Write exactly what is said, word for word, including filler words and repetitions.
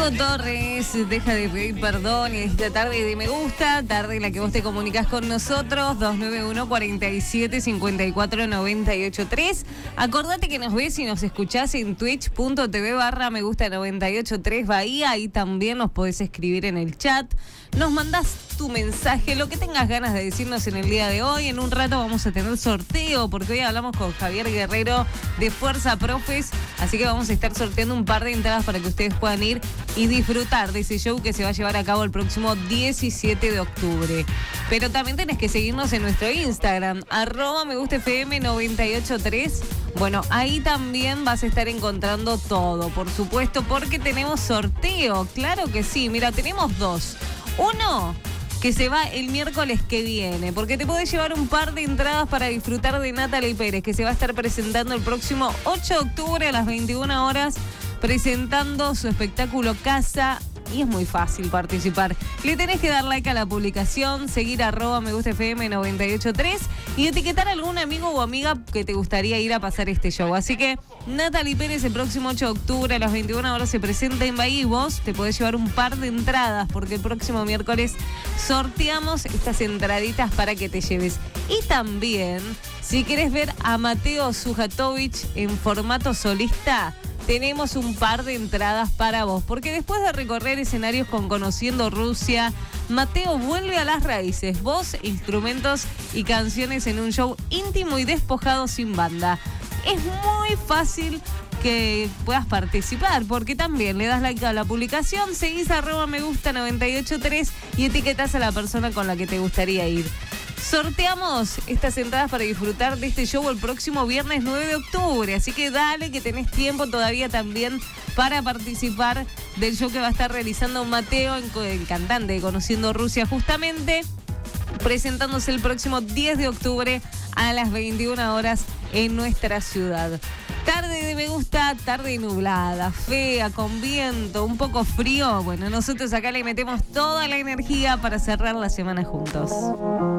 Diego Torres, deja de pedir perdón y esta tarde de me gusta, tarde en la que vos te comunicas con nosotros, dos nueve uno, cuatro siete, cinco cuatro, nueve ocho tres. Acordate que nos ves y nos escuchás en twitch.tv barra me gusta noventa y ocho tres Bahía, ahí también nos podés escribir en el chat, nos mandás tu mensaje, lo que tengas ganas de decirnos en el día de hoy. En un rato vamos a tener sorteo, porque hoy hablamos con Javier Guerrero de Fuerza Profes, así que vamos a estar sorteando un par de entradas para que ustedes puedan ir y disfrutar de ese show que se va a llevar a cabo el próximo diecisiete de octubre. Pero también tenés que seguirnos en nuestro Instagram, arroba me gusta F M noventa y ocho tres. Bueno, ahí también vas a estar encontrando todo, por supuesto, porque tenemos sorteo, claro que sí. Mira, tenemos dos. Uno que se va el miércoles que viene, porque te podés llevar un par de entradas para disfrutar de Natalie Pérez, que se va a estar presentando el próximo ocho de octubre a las veintiuna horas, presentando su espectáculo Casa. Y es muy fácil participar. Le tenés que dar like a la publicación, seguir arroba me gusta F M noventa y ocho tres y etiquetar a algún amigo o amiga que te gustaría ir a pasar este show. Así que Natalie Pérez el próximo ocho de octubre a las veintiuna horas se presenta en Bahía y vos te podés llevar un par de entradas, porque el próximo miércoles sorteamos estas entraditas para que te lleves. Y también, si querés ver a Mateo Sujatovic en formato solista, tenemos un par de entradas para vos, porque después de recorrer escenarios con Conociendo Rusia, Mateo vuelve a las raíces, voz, instrumentos y canciones en un show íntimo y despojado sin banda. Es muy fácil que puedas participar, porque también le das like a la publicación, seguís arroba me gusta noventa y ocho tres y etiquetás a la persona con la que te gustaría ir. Sorteamos estas entradas para disfrutar de este show el próximo viernes nueve de octubre, así que dale que tenés tiempo todavía también para participar del show que va a estar realizando Mateo, el cantante de Conociendo Rusia, justamente presentándose el próximo diez de octubre a las veintiuna horas en nuestra ciudad. Tarde de me gusta, tarde nublada, fea, con viento, un poco frío. Bueno, nosotros acá le metemos toda la energía para cerrar la semana juntos.